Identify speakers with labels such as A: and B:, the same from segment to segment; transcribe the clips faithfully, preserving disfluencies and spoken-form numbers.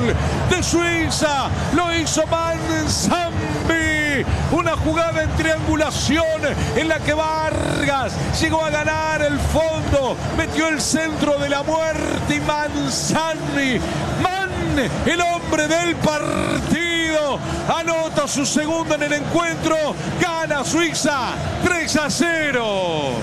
A: gol de Suiza. Lo hizo Manzambi. Una jugada en triangulación en la que Vargas llegó a ganar el fondo. Metió el centro de la muerte y Manzambi, Man, el hombre del partido, anota su segundo en el encuentro. Gana Suiza tres a cero.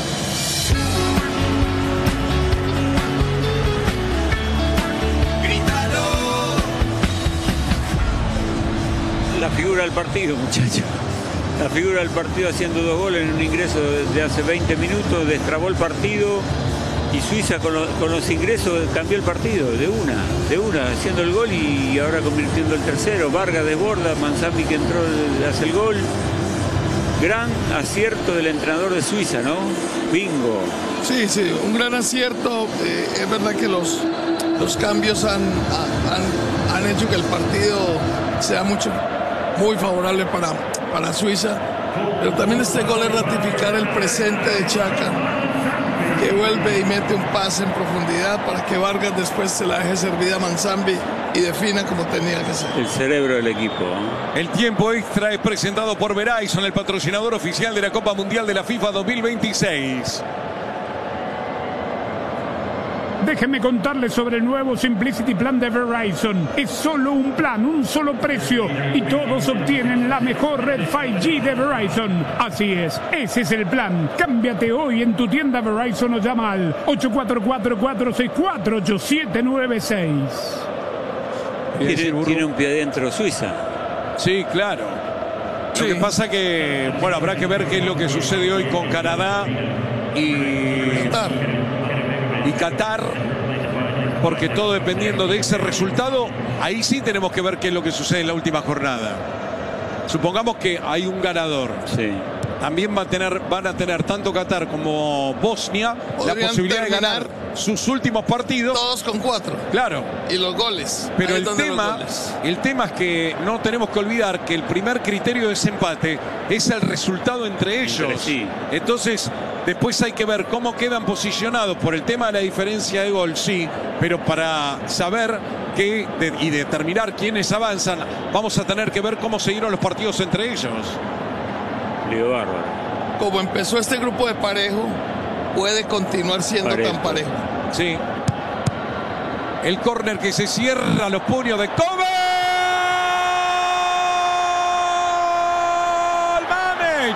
B: La figura del partido, muchachos. La figura del partido haciendo dos goles en un ingreso de hace veinte minutos, destrabó el partido y Suiza con, lo, con los ingresos cambió el partido de una, de una, haciendo el gol y ahora convirtiendo el tercero. Vargas desborda, Manzambi que entró hace el gol. Gran acierto del entrenador de Suiza, ¿no? Bingo.
C: Sí, sí, un gran acierto. Eh, es verdad que los, los cambios han, han, han hecho que el partido sea mucho muy favorable para, para Suiza, pero también este gol es ratificar el presente de Chaka, que vuelve y mete un pase en profundidad para que Vargas después se la deje servida a Manzambi y defina como tenía que ser.
B: El cerebro del equipo, ¿eh?
A: El tiempo extra es presentado por Verizon, el patrocinador oficial de la Copa Mundial de la FIFA dos mil veintiséis.
D: Déjenme contarles sobre el nuevo Simplicity Plan de Verizon. Es solo un plan, un solo precio y todos obtienen la mejor red cinco G de Verizon. Así es, ese es el plan. Cámbiate hoy en tu tienda Verizon o llama al ocho cuatro cuatro, cuatro seis cuatro, ocho siete nueve seis.
B: Tiene, tiene un pie adentro Suiza.
A: Sí, claro. Sí. Lo que pasa que, bueno, habrá que ver qué es lo que sucede hoy con Canadá y
C: Qatar.
A: y Qatar, porque todo dependiendo de ese resultado, ahí sí tenemos que ver qué es lo que sucede en la última jornada. Supongamos que hay un ganador.
B: Sí.
A: También va a tener, van a tener tanto Qatar como Bosnia
C: Podrían
A: la posibilidad de ganar sus últimos partidos.
C: Todos con cuatro.
A: Claro.
C: Y los goles.
A: Pero
C: Ahí
A: el
C: es donde
A: tema,
C: los goles.
A: el tema es que no tenemos que olvidar que el primer criterio de desempate es el resultado entre ellos.
B: Entre sí.
A: Entonces, después hay que ver cómo quedan posicionados por el tema de la diferencia de gol, sí, pero para saber que de, y determinar quiénes avanzan, vamos a tener que ver cómo siguieron los partidos entre ellos.
B: Lío bárbaro.
C: Como empezó este grupo de parejo, puede continuar siendo
B: Parejo.
C: tan parejo.
A: Sí. El córner que se cierra los puños de Kobe. ¡Mamic!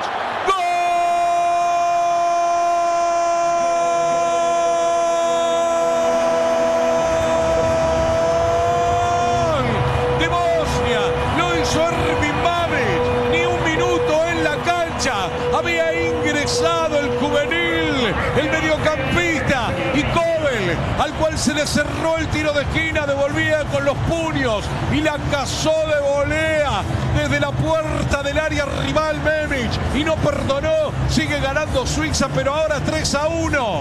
A: Había ingresado el juvenil, el mediocampista, y Kobel, al cual se le cerró el tiro de esquina, devolvía con los puños y la cazó de volea desde la puerta del área rival Memic y no perdonó. Sigue ganando Suiza, pero ahora tres a uno.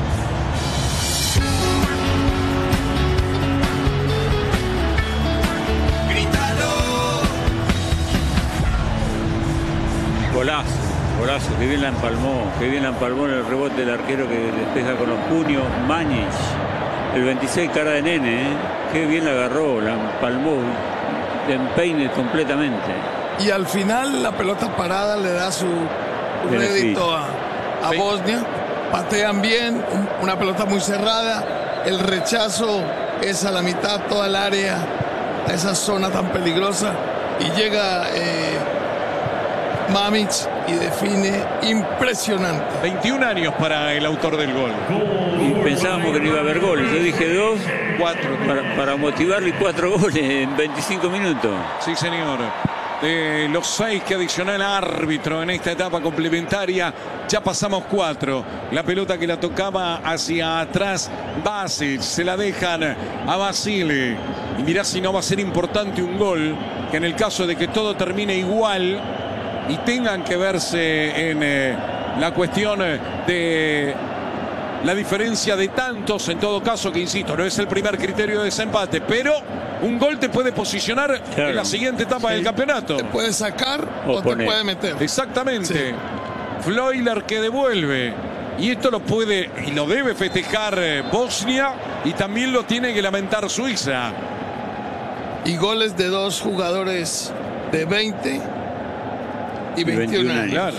B: Golazo, golazo, que bien la empalmó, que bien la empalmó en el rebote del arquero que despeja con los puños. Mañich, el veintiséis, cara de nene, ¿eh? Qué bien la agarró, la empalmó de empeine completamente.
C: Y al final la pelota parada le da su rédito a, a Bosnia. Patean bien, un, una pelota muy cerrada. El rechazo es a la mitad, toda el área, a esa zona tan peligrosa. Y llega eh, Mamic y define impresionante.
A: veintiún años para el autor del gol.
B: Y pensábamos que no iba a haber goles. Yo dije dos,
A: Cuatro.
B: para, para motivarle, cuatro goles en veinticinco minutos.
A: Sí, señor. De los seis que adiciona el árbitro en esta etapa complementaria, ya pasamos cuatro. La pelota que la tocaba hacia atrás Basic, se la dejan a Basile. Y mirá si no va a ser importante un gol, que en el caso de que todo termine igual y tengan que verse en eh, la cuestión de la diferencia de tantos, en todo caso, que insisto, no es el primer criterio de desempate, pero un gol te puede posicionar
B: claro.
A: en la siguiente etapa sí. del campeonato.
C: Te puede sacar o,
B: o
C: te puede meter.
A: Exactamente.
C: Sí.
A: Freuler que devuelve. Y esto lo puede y lo debe festejar Bosnia, y también lo tiene que lamentar Suiza.
C: y goles de dos jugadores de veinte y veintiún años.
A: Claro.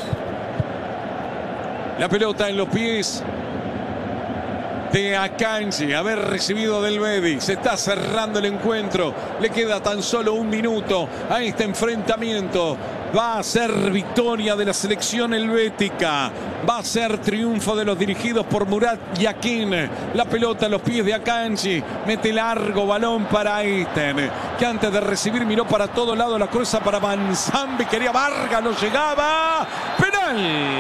A: La pelota en los pies de Akanji, haber recibido del Betis. Se está cerrando el encuentro. Le queda tan solo un minuto a este enfrentamiento. Va a ser victoria de la selección helvética. Va a ser triunfo de los dirigidos por Murat Yakin. La pelota a los pies de Akanji. Mete largo balón para Eiten, que antes de recibir miró para todo lado. La cruza para Manzambi. Quería Vargas, no llegaba. Penal.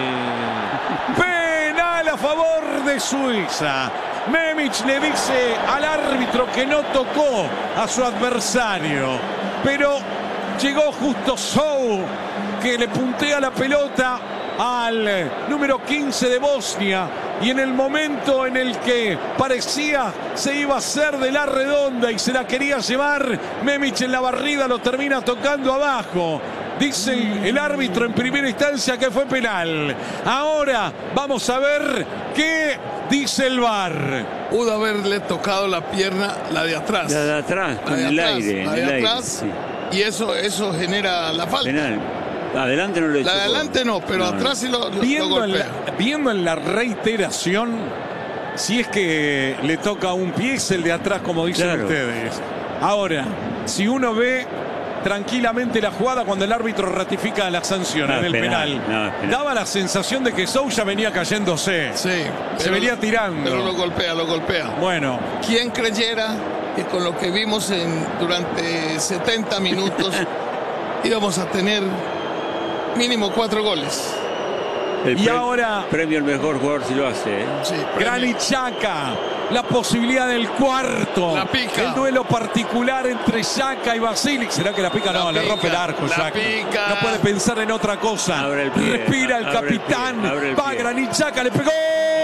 A: Penal a favor de Suiza. Memic le dice al árbitro que no tocó a su adversario, pero llegó justo Sou, que le puntea la pelota al número quince de Bosnia, y en el momento en el que parecía se iba a hacer de la redonda y se la quería llevar, Memic en la barrida lo termina tocando abajo. Dice el árbitro en primera instancia que fue penal. Ahora vamos a ver qué dice el V A R.
C: Pudo haberle tocado la pierna, la de atrás.
B: La de atrás, con
C: la de
B: el
C: atrás,
B: aire.
C: La de
B: el
C: atrás,
B: aire, sí.
C: Y eso, eso genera la falta.
B: Penal. Adelante no le
C: La de
B: chocó.
C: adelante no, pero
B: No,
C: atrás sí lo, lo,
A: Viendo,
C: lo
A: en
C: golpea.
A: la, viendo en la reiteración, si es que le toca un pie, es el de atrás, como dicen
B: Claro.
A: ustedes. Ahora, si uno ve tranquilamente la jugada cuando el árbitro ratifica la sanción
B: No,
A: en el
B: penal,
A: penal,
B: no, penal.
A: daba la sensación de que Sousa venía cayéndose.
C: Sí,
A: Se
C: pero-
A: venía tirando.
C: Pero lo golpea, lo golpea.
A: Bueno,
C: ¿Quién creyera que con lo que vimos en, durante setenta minutos íbamos a tener mínimo cuatro goles?
B: El
A: y
B: pre-
A: ahora
B: Premio al mejor jugador si lo hace. ¿eh?
C: Sí,
A: Granit Xhaka, la posibilidad del cuarto.
C: La pica.
A: El duelo particular entre Xhaka y Basilic. ¿Será que la pica?
C: La
A: No, le
C: pica,
A: rompe el arco,
C: la
A: Xhaka.
C: pica.
A: No puede pensar en otra cosa.
B: Abre el pie,
A: Respira el
B: abre el
A: capitán.
B: pie, abre el
A: Va
B: pie.
A: Granit Xhaka, le pegó.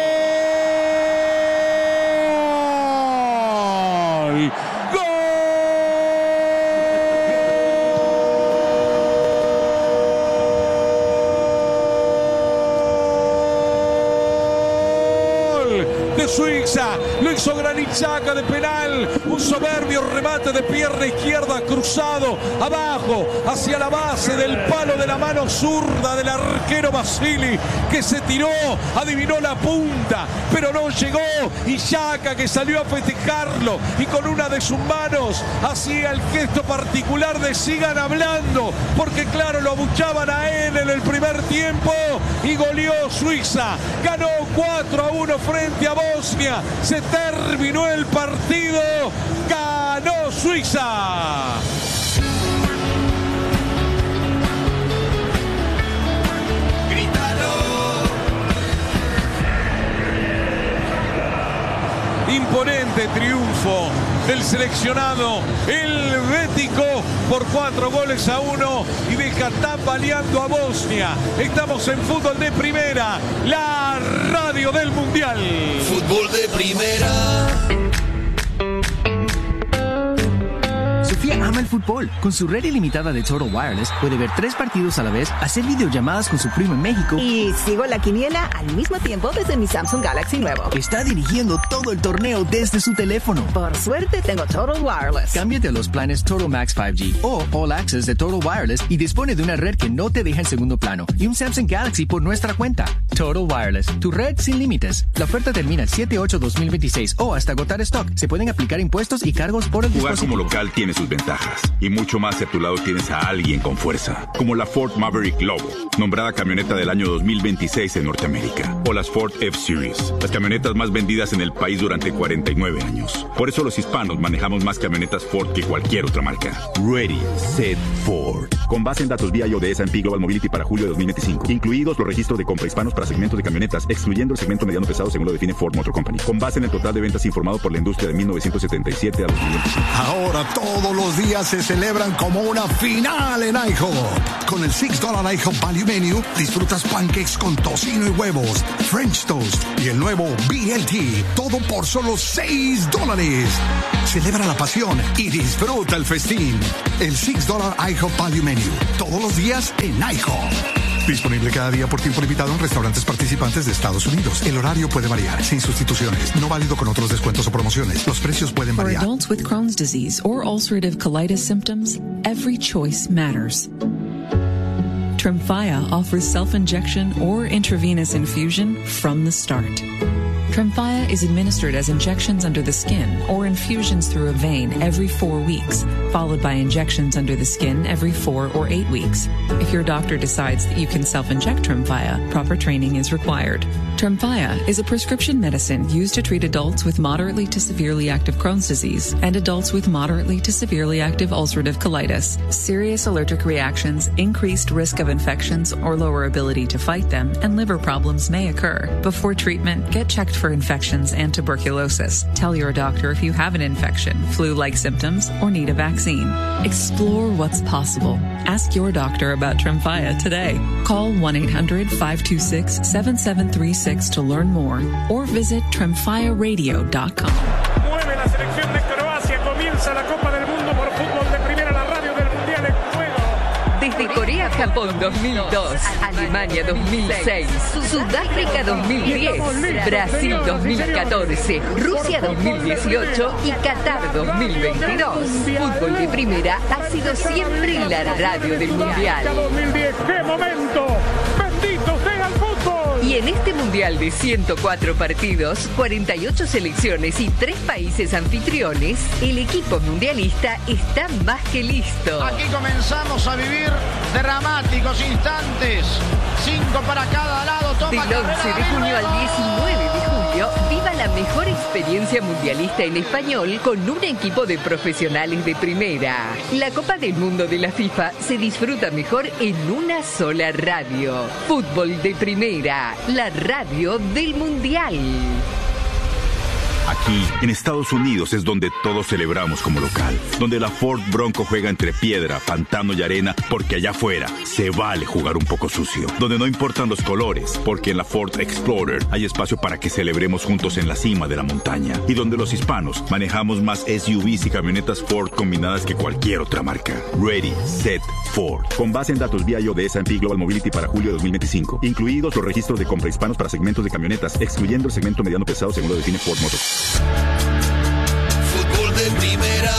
A: ¡Gol! De Suiza, lo hizo Granit Xhaka de penal, un soberbio remate de pierna izquierda cruzado abajo hacia la base del palo de la mano zurda del arquero Basili, que se tiró, adivinó la punta, pero no llegó, y Xhaka, que salió a festejarlo y con una de sus manos hacía el gesto particular de sigan hablando, porque claro, lo abuchaban a él en el primer tiempo, y goleó Suiza, ganó cuatro a uno frente a Bosnia, se terminó el partido, ganó Suiza. Imponente triunfo del seleccionado helvético por cuatro goles a uno y deja tambaleando a Bosnia. Estamos en Fútbol de Primera, la radio del Mundial.
E: Fútbol de Primera.
F: Sofía ama el fútbol. Con su red ilimitada de Total Wireless puede ver tres partidos a la vez, hacer videollamadas con su primo en México.
G: Y sigo la quiniela al mismo tiempo desde mi Samsung Galaxy nuevo.
F: Está dirigiendo todo el torneo desde su teléfono.
G: Por suerte tengo Total Wireless.
F: Cámbiate a los planes Total Max cinco G o All Access de Total Wireless y dispone de una red que no te deja en segundo plano y un Samsung Galaxy por nuestra cuenta. Total Wireless, tu red sin límites. La oferta termina el siete ocho dos mil veintiséis o hasta agotar stock. Se pueden aplicar impuestos y cargos por el
H: Jugar
F: dispositivo.
H: como local tiene sus ventajas y mucho más si a tu lado tienes a alguien con fuerza, como la Ford Maverick Lobo, nombrada camioneta del año dos mil veintiséis en Norteamérica, o las Ford F-Series, las camionetas más vendidas en el país durante cuarenta y nueve años. Por eso los hispanos manejamos más camionetas Ford que cualquier otra marca. Ready, Set, Ford. Con base en datos vía I O de S and P Global Mobility para julio de dos mil veinticinco, incluidos los registros de compra hispanos para segmentos de camionetas, excluyendo el segmento mediano pesado según lo define Ford Motor Company, con base en el total de ventas informado por la industria de mil novecientos setenta y siete a dos mil veinticinco.
E: Ahora todos los días se celebran como una final en IHOP. Con el six dollar IHOP Value Menu disfrutas pancakes con tocino y huevos, French toast y el nuevo B L T. Todo por solo seis dólares. Celebra la pasión y disfruta el festín. El six dollar IHOP Value Menu. Todos los días en IHOP. Disponible cada día por tiempo limitado en restaurantes participantes de Estados Unidos. El horario puede variar, sin sustituciones. No válido con otros descuentos o promociones. Los precios pueden
I: For
E: variar.
I: adults with Crohn's disease or ulcerative colitis symptoms, every choice matters. Tremfya offers self-injection or intravenous infusion from the start. Tremfya is administered as injections under the skin or infusions through a vein every four weeks, followed by injections under the skin every four or eight weeks. If your doctor decides that you can self-inject Tremfya, proper training is required. Tremfya is a prescription medicine used to treat adults with moderately to severely active Crohn's disease and adults with moderately to severely active ulcerative colitis. Serious allergic reactions, increased risk of infections or lower ability to fight them, and liver problems may occur. Before treatment, get checked for infections and tuberculosis. Tell your doctor if you have an infection, flu-like symptoms, or need a vaccine. Explore what's possible. Ask your doctor about Tremfya today. Call one eight hundred, five two six, seven seven three six to learn more or visit tremfya radio dot com.
D: Mueve la selección de Croacia, comienza la Copa del Mundo por fútbol de primera, la radio del Mundial en juego.
J: Desde Corea-Japón dos mil dos, Alemania dos mil seis, Sudáfrica dos mil diez, Brasil dos mil catorce, Rusia dos mil dieciocho y Qatar dos mil veintidós. Fútbol de primera ha sido siempre la radio del Mundial.
D: dos mil diez, ¡qué momento! ¡Bendito sea el fútbol!
J: Y en este Mundial de ciento cuatro partidos, cuarenta y ocho selecciones y tres países anfitriones, el equipo mundialista está más que listo.
K: Aquí comenzamos a vivir dramáticos instantes. Cinco para cada lado. Toma
J: Del once de junio al diecinueve de julio, viva la mejor experiencia mundialista en español con un equipo de profesionales de primera. La Copa del Mundo de la FIFA se disfruta mejor en una sola radio. Fútbol de primera, la radio del Mundial.
H: Aquí, en Estados Unidos, es donde todos celebramos como local. Donde la Ford Bronco juega entre piedra, pantano y arena, porque allá afuera se vale jugar un poco sucio. Donde no importan los colores, porque en la Ford Explorer hay espacio para que celebremos juntos en la cima de la montaña. Y donde los hispanos manejamos más S U Vs y camionetas Ford combinadas que cualquier otra marca. Ready, Set, Ford. Con base en datos V I O de S and P Global Mobility para julio de dos mil veinticinco. Incluidos los registros de compra hispanos para segmentos de camionetas, excluyendo el segmento mediano pesado según lo define Ford Motors.
L: Fútbol de primera.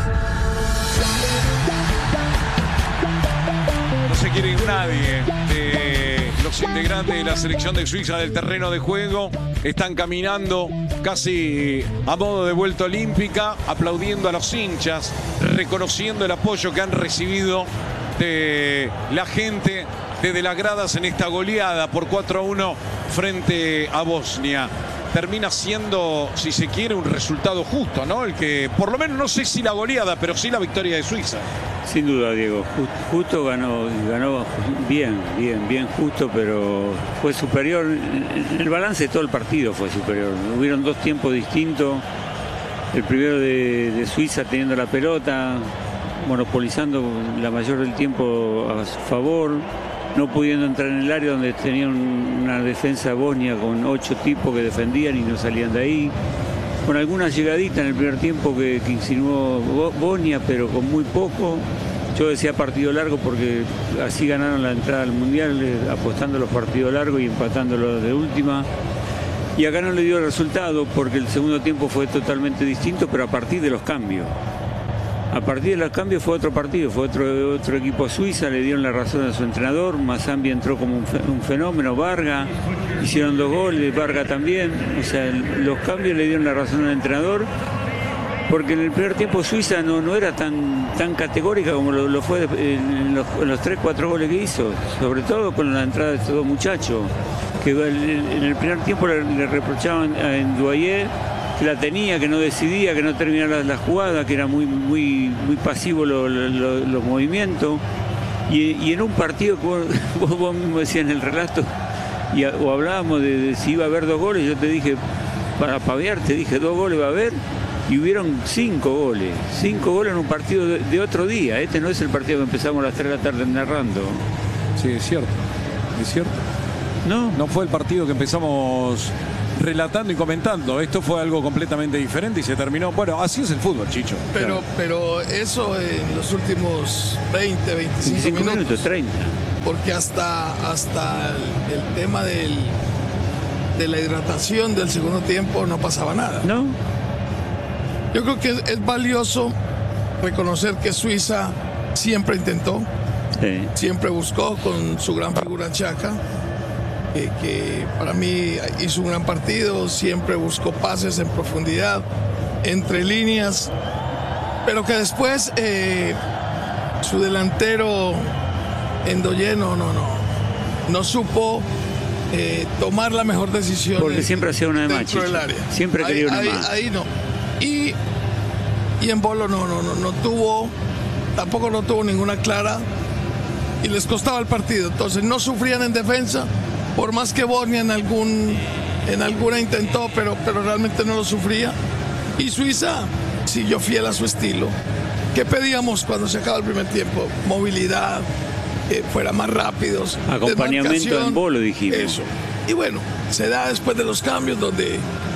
A: No se quiere ir nadie de los integrantes de la selección de Suiza del terreno de juego. Están caminando casi a modo de vuelta olímpica, aplaudiendo a los hinchas, reconociendo el apoyo que han recibido de la gente desde las gradas en esta goleada por cuatro a uno frente a Bosnia. Termina siendo, si se quiere, un resultado justo, ¿no? El que, por lo menos, no sé si la goleada, pero sí la victoria de Suiza.
B: Sin duda, Diego. Justo, justo ganó, ganó bien, bien, bien justo, pero fue superior. El balance de todo el partido fue superior. Hubieron dos tiempos distintos. El primero de, de Suiza teniendo la pelota, monopolizando la mayor del tiempo a su favor, no pudiendo entrar en el área donde tenían una defensa bosnia con ocho tipos que defendían y no salían de ahí. Con algunas llegaditas en el primer tiempo que, que insinuó Bosnia, pero con muy poco. Yo decía partido largo porque así ganaron la entrada al Mundial, eh, apostando los partidos largos y empatándolos de última. Y acá no le dio el resultado porque el segundo tiempo fue totalmente distinto, pero a partir de los cambios. A partir de los cambios fue otro partido, fue otro, otro equipo Suiza, le dieron la razón a su entrenador, Mazambi entró como un, fe, un fenómeno, Varga, hicieron dos goles, Varga también, o sea, el, los cambios le dieron la razón al entrenador, porque en el primer tiempo Suiza no, no era tan, tan categórica como lo, lo fue en los, en los tres, cuatro goles que hizo, sobre todo con la entrada de estos dos muchachos, que en el primer tiempo le, le reprochaban a Ndoye que la tenía, que no decidía, que no terminaba la, la jugada, que era muy, muy, muy pasivo lo, lo, los movimientos. Y, y en un partido que vos, vos, vos mismo decías en el relato, y, o hablábamos de, de si iba a haber dos goles, yo te dije, para pavear, te dije dos goles va a haber, y hubieron cinco goles. Cinco goles en un partido de, de otro día. Este no es el partido que empezamos a las tres de la tarde narrando.
A: Sí, es cierto. Es cierto. No, no fue el partido que empezamos relatando y comentando. Esto fue algo completamente diferente y se terminó. Bueno, así es el fútbol, Chicho.
C: Pero,
A: claro.
C: pero eso en los últimos veinte, veinticinco,
B: veinticinco
C: minutos.
B: minutos, treinta.
C: porque hasta, hasta el, el tema del, de la hidratación del segundo tiempo no pasaba nada.
B: No.
C: Yo creo que es, es valioso reconocer que Suiza siempre intentó, sí. siempre buscó con su gran figura Xhaka, eh, que para mí hizo un gran partido, siempre buscó pases en profundidad, entre líneas, pero que después eh, su delantero Ndoye no, no, no, no supo eh, tomar la mejor decisión.
B: Porque
C: en,
B: siempre hacía una de más,
C: dentro del área.
B: Siempre quería una
C: ahí,
B: más.
C: Ahí no. Y, y en Bolo no, no, no, no tuvo, tampoco no tuvo ninguna clara y les costaba el partido. Entonces no sufrían en defensa, por más que Bosnia en algún, en alguna intentó, pero, pero realmente no lo sufría. Y Suiza siguió fiel a su estilo. ¿Qué pedíamos cuando se acaba el primer tiempo? Movilidad, que fuera más rápidos.
B: Acompañamiento en Bolo, dijimos.
C: Eso. Y bueno, se da después de los cambios donde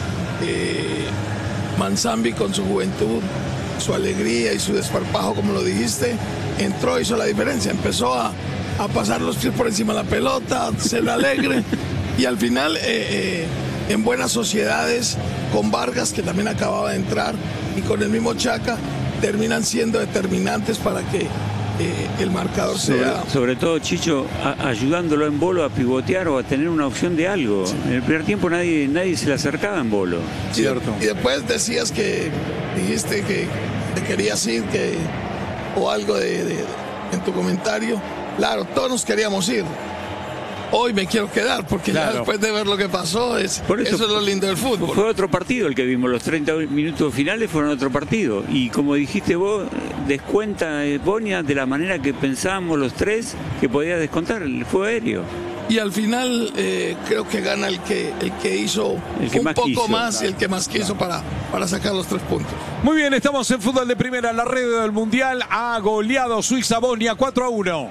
C: eh, Manzambi con su juventud, su alegría y su desparpajo, como lo dijiste, entró, hizo la diferencia. Empezó a, a pasar los pies por encima de la pelota, ser alegre. Y al final, eh, eh, en buenas sociedades, con Vargas, que también acababa de entrar, y con el mismo Xhaka, terminan siendo determinantes para que eh, el marcador
B: sobre,
C: sea...
B: Sobre todo, Chicho, a, ayudándolo en Bolo a pivotear o a tener una opción de algo. Sí. En el primer tiempo nadie, nadie se le acercaba en Bolo.
C: Sí, cierto. Y después decías que, dijiste que te querías ir, que, o algo de, de, en tu comentario. Claro, todos nos queríamos ir. Hoy me quiero quedar, porque claro. ya después de ver lo que pasó, es, Por eso, eso es lo lindo del fútbol.
B: Fue otro partido el que vimos, los treinta minutos finales fueron otro partido. Y como dijiste vos, descuenta Bosnia de la manera que pensábamos los tres que podía descontar, el juego aéreo.
C: Y al final eh, creo que gana el que, el que hizo
B: el que
C: un
B: más
C: poco
B: quiso,
C: más
B: claro.
C: y el que más quiso para, para sacar los tres puntos.
A: Muy bien, estamos en Fútbol de Primera, la red del Mundial. Ha goleado Suiza-Bosnia cuatro a uno.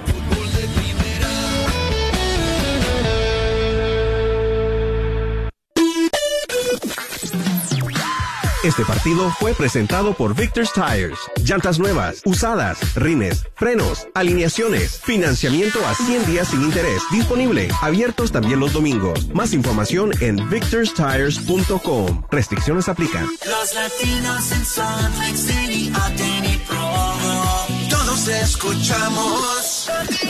L: Este partido fue presentado por Victor's Tires. Llantas nuevas, usadas, rines, frenos, alineaciones, financiamiento a cien días sin interés. Disponible. Abiertos también los domingos. Más información en victors tires punto com. Restricciones aplican.
M: Los latinos en Salt Lake City hacen y promo. Todos escuchamos Latino.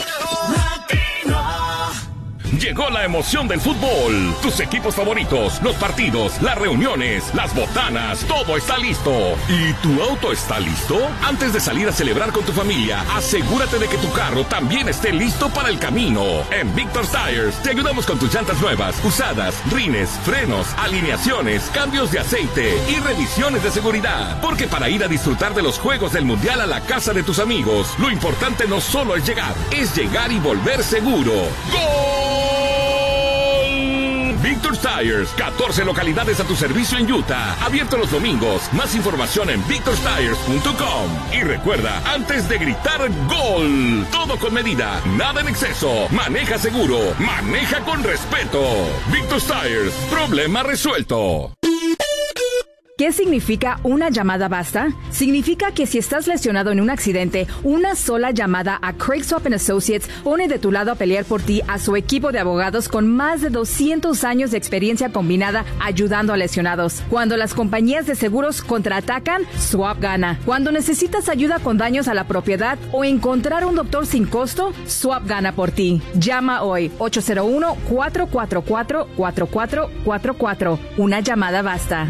N: Llegó la emoción del fútbol. Tus equipos favoritos, los partidos, las reuniones, las botanas, todo está listo. ¿Y tu auto está listo? Antes de salir a celebrar con tu familia, asegúrate de que tu carro también esté listo para el camino. En Victor's Tires te ayudamos con tus llantas nuevas, usadas, rines, frenos, alineaciones, cambios de aceite y revisiones de seguridad. Porque para ir a disfrutar de los Juegos del Mundial a la casa de tus amigos, lo importante no solo es llegar, es llegar y volver seguro. ¡Gol! Victor's Tires, catorce localidades a tu servicio en Utah. Abierto los domingos. Más información en victors tires punto com. Y recuerda, antes de gritar gol, todo con medida, nada en exceso. Maneja seguro, maneja con respeto. Victor's Tires, problema resuelto.
O: ¿Qué significa una llamada basta? Significa que si estás lesionado en un accidente, una sola llamada a Craig Swap and Associates pone de tu lado a pelear por ti a su equipo de abogados con más de doscientos años de experiencia combinada ayudando a lesionados. Cuando las compañías de seguros contraatacan, Swap gana. Cuando necesitas ayuda con daños a la propiedad o encontrar un doctor sin costo, Swap gana por ti. Llama hoy ocho cero uno, cuatro cuatro cuatro, cuatro cuatro cuatro cuatro. Una llamada basta.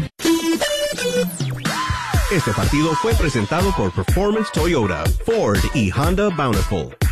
L: Este partido fue presentado por Performance Toyota, Ford y Honda Bountiful.